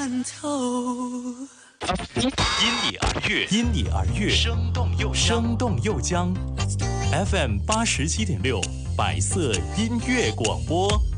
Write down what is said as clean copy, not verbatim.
看透。 因你而悦， 因你而悦， 生动又生动又将。FM 87.6，百色音乐广播。